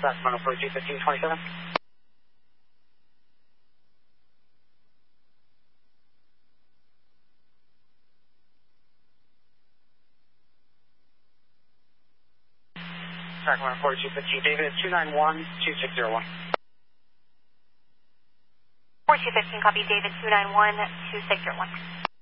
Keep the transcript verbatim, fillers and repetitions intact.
Sacramento forty-two fifteen twenty-seven. Sacramento forty-two fifteen, David, two nine one two six zero one. forty-two fifteen, copy, David, two nine one two six zero one.